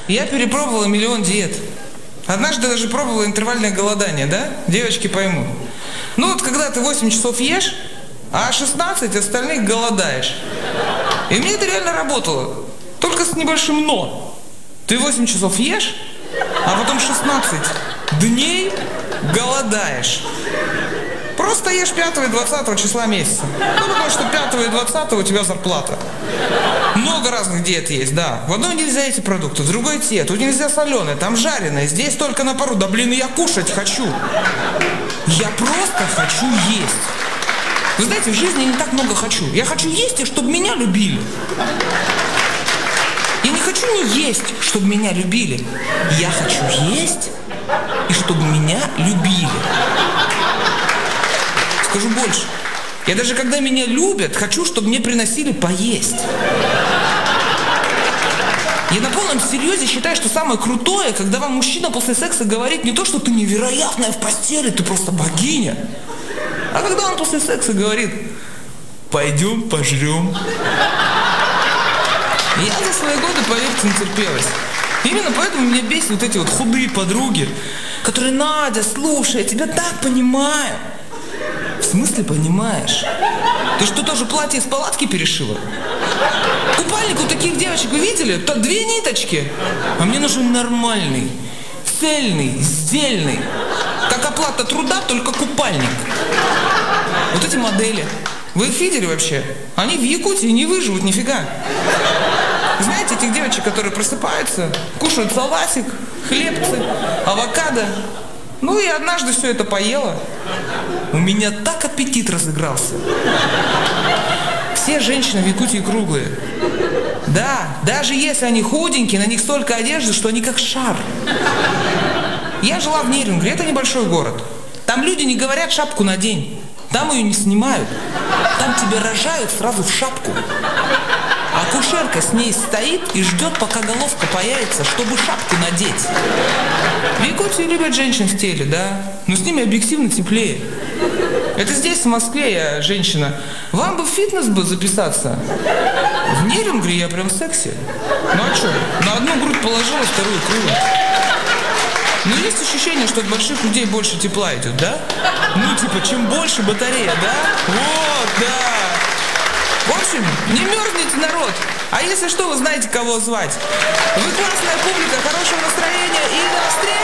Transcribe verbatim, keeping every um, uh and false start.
Я перепробовала миллион диет. Однажды даже пробовала интервальное голодание, да? Девочки поймут. Ну вот когда ты восемь часов ешь, а шестнадцать остальных голодаешь. И мне это реально работало. Только с небольшим но. Ты восемь часов ешь, а потом шестнадцать дней голодаешь. Просто ешь пятого и двадцатого числа месяца. Ну, потому что пятого и двадцатого у тебя зарплата. Много разных диет есть, да. В одной нельзя эти продукты, в другой те. Тут нельзя соленое, там жареное, здесь только на пару. Да блин, я кушать хочу. Я просто хочу есть. Вы знаете, в жизни я не так много хочу. Я хочу есть, и чтобы меня любили. Я не хочу не есть, чтобы меня любили. Я хочу есть, и чтобы меня любили. Скажу больше. Я даже когда меня любят, хочу, чтобы мне приносили поесть. Я на полном серьезе считаю, что самое крутое, когда вам мужчина после секса говорит не то, что ты невероятная в постели, ты просто богиня. А когда он после секса говорит: пойдем пожрем. Я за свои годы, поверьте, натерпелась. Именно поэтому меня бесит вот эти вот худые подруги, которые: Надя, слушай, я тебя так понимаю. В смысле понимаешь? Ты что, тоже платье из палатки перешила? Купальник у таких девочек вы видели? То две ниточки. А мне нужен нормальный, цельный, сдельный. Как оплата труда, только купальник. Вот эти модели. Вы их видели вообще? Они в Якутии не выживут нифига. Знаете, этих девочек, которые просыпаются, кушают салатик, хлебцы, авокадо. Ну и однажды все это поела. У меня так аппетит разыгрался. Все женщины в Якутии круглые. Да, даже если они худенькие, на них столько одежды, что они как шар. Я жила в Нерюнгри, это небольшой город. Там люди не говорят: шапку надень. Там ее не снимают. Там тебя рожают сразу в шапку. Акушерка с ней стоит и ждет, пока головка появится, чтобы шапку надеть. В Якутии любят женщин в теле, да? Но с ними объективно теплее. Это здесь, в Москве, я женщина. Вам бы в фитнес бы записаться. В Нерюнгри я прям секси. Ну а что? На одну грудь положила, вторую крыло. Но есть ощущение, что от больших людей больше тепла идет, да? Ну типа, чем больше батарея, да? Вот, да. В общем, не мерзните, народ. А если что, вы знаете, кого звать. Вы классная публика, хорошего настроения и до встречи!